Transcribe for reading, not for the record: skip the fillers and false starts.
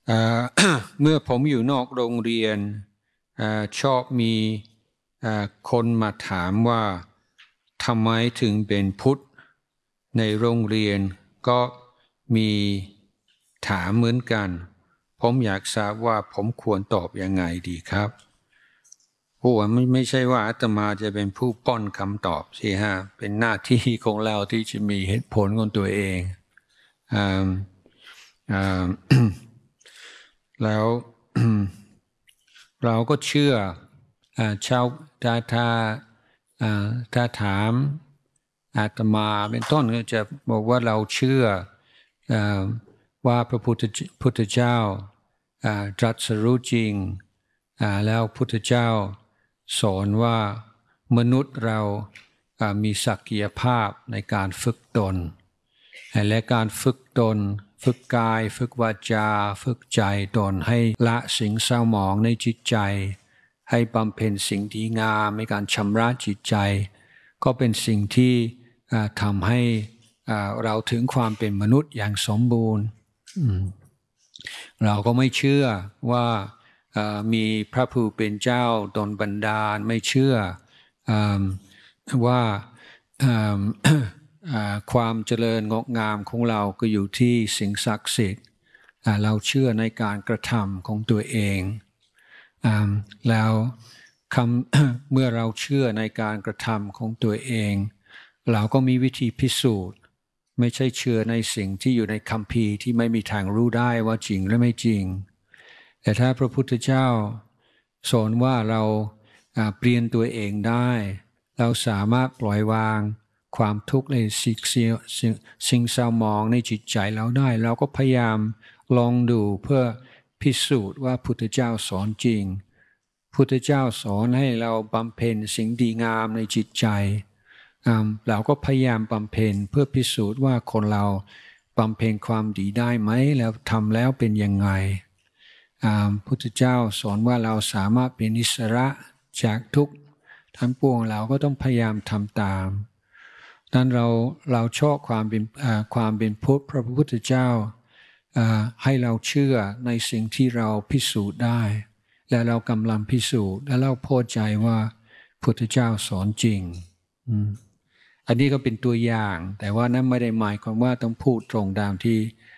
เมื่อผมอยู่นอกโรงเรียนชอบมีคนมาถามว่าทำไมถึงเป็นพุทธในโรงเรียนก็มีถามเหมือนกันผมอยากทราบว่าผมควรตอบยังไงดีครับเพราะว่าไม่ใช่ว่าอาตมาจะเป็นผู้ป้อนคำตอบสิฮะเป็นหน้าที่ของเราที่จะมีเหตุผลของตัวเองแล้วเราก็เชื่อชาวถ้าถามอาตมาเป็นต้นก็จะบอกว่าเราเชื่อว่าพระพุทธเจ้าตรัสรู้จริงแล้วพุทธเจ้าสอนว่ามนุษย์เรามีศักยภาพในการฝึกตนและการฝึกตนฝึกกายฝึกวาจาฝึกใจตนให้ละสิ่งเศร้าหมองในจิตใจให้บำเพ็ญสิ่งดีงามในการชำระจิตใจก็เป็นสิ่งที่ทำให้เราถึงความเป็นมนุษย์อย่างสมบูรณ์เราก็ไม่เชื่อว่ามีพระผู้เป็นเจ้าดลบันดาลไม่เชื่อว่าความเจริญงอกงามของเราก็อยู่ที่สิ่งศักดิ์สิทธิ์เราเชื่อในการกระทำของตัวเองแล้วเมื่อเราเชื่อในการกระทำของตัวเองเราก็มีวิธีพิสูจน์ไม่ใช่เชื่อในสิ่งที่อยู่ในคัมภีร์ที่ไม่มีทางรู้ได้ว่าจริงหรือไม่จริงแต่ถ้าพระพุทธเจ้าสอนว่าเราเปลี่ยนตัวเองได้เราสามารถปล่อยวางความทุกข์ในสิ่งเศร้าหมองในจิตใจเราได้เราก็พยายามลองดูเพื่อพิสูจน์ว่าพุทธเจ้าสอนจริงพุทธเจ้าสอนให้เราบำเพ็ญสิ่งดีงามในจิตใจเราก็พยายามบำเพ็ญเพื่อพิสูจน์ว่าคนเราบำเพ็ญความดีได้ไหมแล้วทำแล้วเป็นยังไงพุทธเจ้าสอนว่าเราสามารถเป็นอิสระจากทุกข์ทั้งปวงเราก็ต้องพยายามทำตามนั้นเราชอบความเป็นพุทธพระพุทธเจ้าให้เราเชื่อในสิ่งที่เราพิสูจน์ได้และเรากำลังพิสูจน์และเราพอใจว่าพุทธเจ้าสอนจริงอันนี้ก็เป็นตัวอย่างแต่ว่านั้นไม่ได้หมายความว่าต้องพูดตรงตามที่